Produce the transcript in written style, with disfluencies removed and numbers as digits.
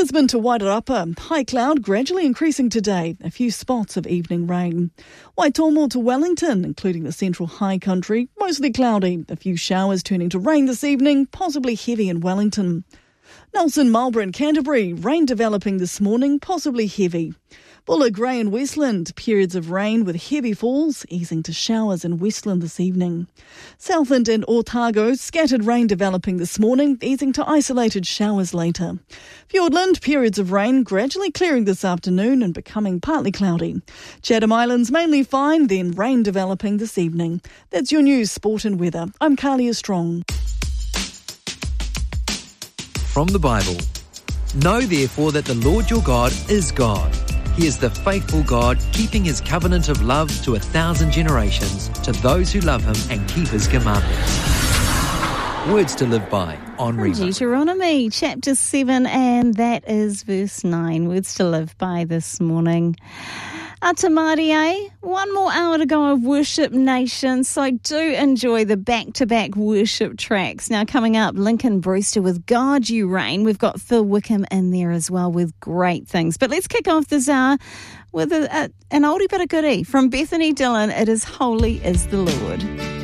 Brisbane to Wairarapa, high cloud gradually increasing today, a few spots of evening rain. Waitomo to Wellington, including the central high country, mostly cloudy, a few showers turning to rain this evening, possibly heavy in Wellington. Nelson, Marlborough and Canterbury, rain developing this morning, possibly heavy. Bulla, Grey and Westland, periods of rain with heavy falls, easing to showers in Westland this evening. Southland and Otago, scattered rain developing this morning, easing to isolated showers later. Fiordland, periods of rain gradually clearing this afternoon and becoming partly cloudy. Chatham Islands, mainly fine, then rain developing this evening. That's your news, sport and weather. I'm Carlia Strong. From the Bible. Know therefore that the Lord your God is God. He is the faithful God, keeping his covenant of love to 1,000 generations to those who love him and keep his commandments. Words to live by on Rima. Deuteronomy chapter 7, and that is verse 9. Words to live by this morning. Atamarie, one more hour to go of Worship Nation, so do enjoy the back-to-back worship tracks. Now coming up, Lincoln Brewster with God You Reign. We've got Phil Wickham in there as well with great things. But let's kick off this hour with an oldie but a goodie from Bethany Dillon. It is Holy is the Lord.